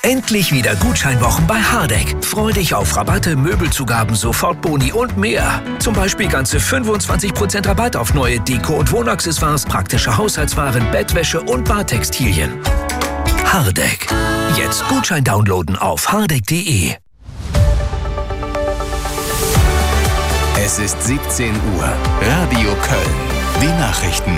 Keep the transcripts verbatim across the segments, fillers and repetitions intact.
Endlich wieder Gutscheinwochen bei Hardegg. Freu dich auf Rabatte, Möbelzugaben, Sofortboni und mehr. Zum Beispiel ganze fünfundzwanzig Prozent Rabatt auf neue Deko- und Wohnaccessoires, praktische Haushaltswaren, Bettwäsche und Badtextilien. Hardegg. Jetzt Gutschein downloaden auf hardegg punkt de. Es ist siebzehn Uhr. Radio Köln. Die Nachrichten.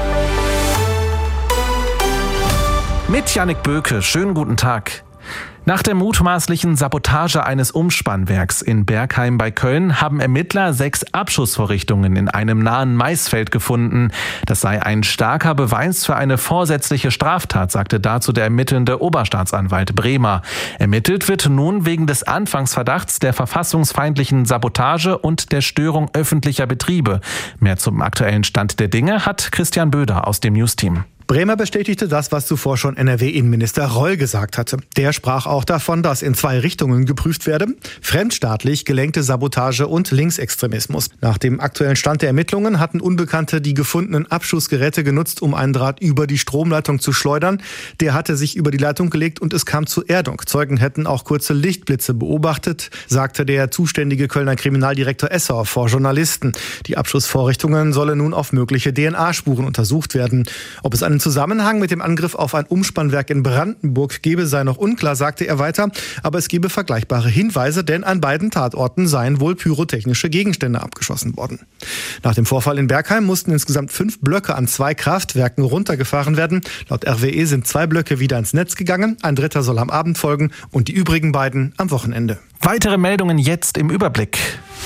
Mit Jannik Böke. Schönen guten Tag. Nach der mutmaßlichen Sabotage eines Umspannwerks in Bergheim bei Köln haben Ermittler sechs Abschussvorrichtungen in einem nahen Maisfeld gefunden. Das sei ein starker Beweis für eine vorsätzliche Straftat, sagte dazu der ermittelnde Oberstaatsanwalt Bremer. Ermittelt wird nun wegen des Anfangsverdachts der verfassungsfeindlichen Sabotage und der Störung öffentlicher Betriebe. Mehr zum aktuellen Stand der Dinge hat Christian Böder aus dem Newsteam. Bremer bestätigte das, was zuvor schon N R W-Innenminister Reul gesagt hatte. Der sprach auch davon, dass in zwei Richtungen geprüft werde: fremdstaatlich gelenkte Sabotage und Linksextremismus. Nach dem aktuellen Stand der Ermittlungen hatten Unbekannte die gefundenen Abschussgeräte genutzt, um einen Draht über die Stromleitung zu schleudern. Der hatte sich über die Leitung gelegt und es kam zur Erdung. Zeugen hätten auch kurze Lichtblitze beobachtet, sagte der zuständige Kölner Kriminaldirektor Esser vor Journalisten. Die Abschussvorrichtungen sollen nun auf mögliche D N A-Spuren untersucht werden. Ob es einen Zusammenhang mit dem Angriff auf ein Umspannwerk in Brandenburg gebe, sei noch unklar, sagte er weiter. Aber es gebe vergleichbare Hinweise, denn an beiden Tatorten seien wohl pyrotechnische Gegenstände abgeschossen worden. Nach dem Vorfall in Bergheim mussten insgesamt fünf Blöcke an zwei Kraftwerken runtergefahren werden. Laut R W E sind zwei Blöcke wieder ins Netz gegangen. Ein dritter soll am Abend folgen und die übrigen beiden am Wochenende. Weitere Meldungen jetzt im Überblick.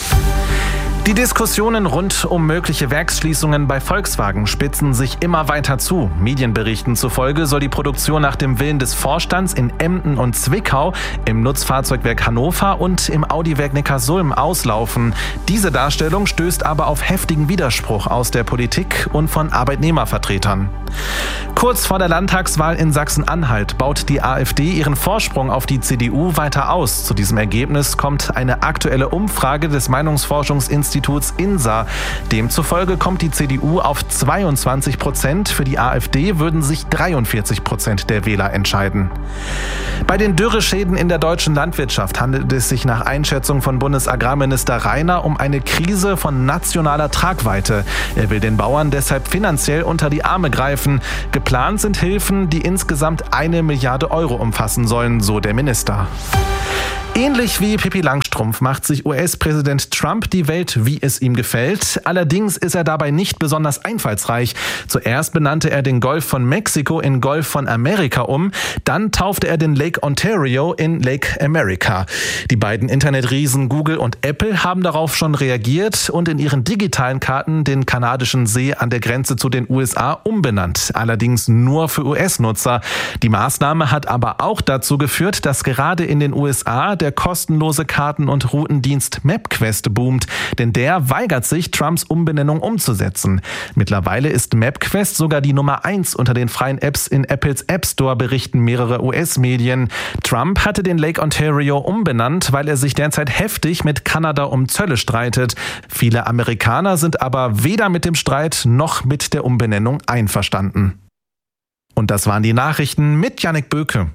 Die Diskussionen rund um mögliche Werksschließungen bei Volkswagen spitzen sich immer weiter zu. Medienberichten zufolge soll die Produktion nach dem Willen des Vorstands in Emden und Zwickau, im Nutzfahrzeugwerk Hannover und im Audiwerk Neckarsulm auslaufen. Diese Darstellung stößt aber auf heftigen Widerspruch aus der Politik und von Arbeitnehmervertretern. Kurz vor der Landtagswahl in Sachsen-Anhalt baut die AfD ihren Vorsprung auf die C D U weiter aus. Zu diesem Ergebnis kommt eine aktuelle Umfrage des Meinungsforschungsinstituts INSA. Demzufolge kommt die C D U auf zweiundzwanzig Prozent. Für die AfD würden sich dreiundvierzig Prozent der Wähler entscheiden. Bei den Dürreschäden in der deutschen Landwirtschaft handelt es sich nach Einschätzung von Bundesagrarminister Rainer um eine Krise von nationaler Tragweite. Er will den Bauern deshalb finanziell unter die Arme greifen. Geplant sind Hilfen, die insgesamt eine Milliarde Euro umfassen sollen, so der Minister. Ähnlich wie Pippi Langstrumpf macht sich U S-Präsident Trump die Welt, wie es ihm gefällt. Allerdings ist er dabei nicht besonders einfallsreich. Zuerst benannte er den Golf von Mexiko in Golf von Amerika um. Dann taufte er den Lake Ontario in Lake America. Die beiden Internetriesen Google und Apple haben darauf schon reagiert und in ihren digitalen Karten den kanadischen See an der Grenze zu den U S A umbenannt. Allerdings nur für U S-Nutzer. Die Maßnahme hat aber auch dazu geführt, dass gerade in den U S A der kostenlose Karten- und Routendienst MapQuest boomt, denn der weigert sich, Trumps Umbenennung umzusetzen. Mittlerweile ist MapQuest sogar die Nummer eins unter den freien Apps in Apples App Store, berichten mehrere U S-Medien. Trump hatte den Lake Ontario umbenannt, weil er sich derzeit heftig mit Kanada um Zölle streitet. Viele Amerikaner sind aber weder mit dem Streit noch mit der Umbenennung einverstanden. Und das waren die Nachrichten mit Jannik Böke.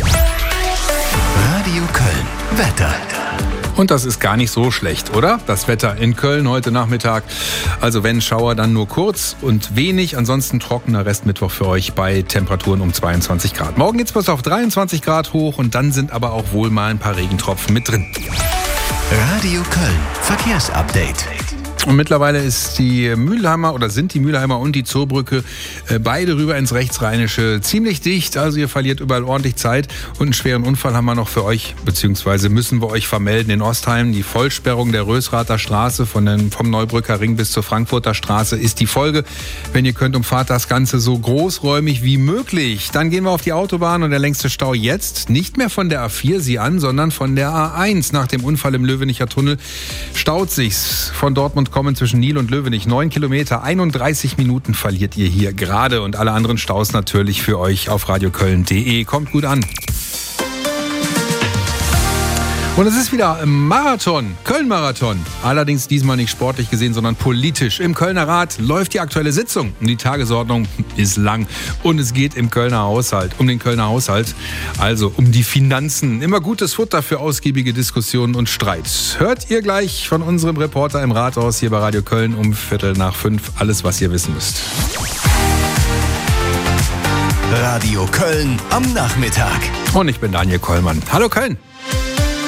Radio Köln. Wetter. Und das ist gar nicht so schlecht, oder? Das Wetter in Köln heute Nachmittag. Also wenn Schauer, dann nur kurz und wenig. Ansonsten trockener Restmittwoch für euch bei Temperaturen um zweiundzwanzig Grad. Morgen geht's bis auf dreiundzwanzig Grad hoch und dann sind aber auch wohl mal ein paar Regentropfen mit drin. Radio Köln. Verkehrsupdate. Und mittlerweile ist die Mülheimer oder sind die Mülheimer und die Zoobrücke äh, beide rüber ins Rechtsrheinische ziemlich dicht. Also ihr verliert überall ordentlich Zeit. Und einen schweren Unfall haben wir noch für euch, beziehungsweise müssen wir euch vermelden in Ostheim. Die Vollsperrung der Rösrather Straße von den, vom Neubrücker Ring bis zur Frankfurter Straße ist die Folge. Wenn ihr könnt, umfahrt das Ganze so großräumig wie möglich. Dann gehen wir auf die Autobahn und der längste Stau jetzt nicht mehr von der A vier sie an, sondern von der A eins. Nach dem Unfall im Löwenicher Tunnel staut sich's. Von Dortmund kommen zwischen Nil und Löwenich neun Kilometer, einunddreißig Minuten verliert ihr hier gerade und alle anderen Staus natürlich für euch auf radioköln punkt de. Kommt gut an. Und es ist wieder Marathon, Köln-Marathon. Allerdings diesmal nicht sportlich gesehen, sondern politisch. Im Kölner Rat läuft die aktuelle Sitzung. Die Tagesordnung ist lang. Und es geht im Kölner Haushalt, um den Kölner Haushalt, also um die Finanzen. Immer gutes Futter für ausgiebige Diskussionen und Streit. Hört ihr gleich von unserem Reporter im Rathaus hier bei Radio Köln um Viertel nach fünf. Alles, was ihr wissen müsst. Radio Köln am Nachmittag. Und ich bin Daniel Kollmann. Hallo Köln.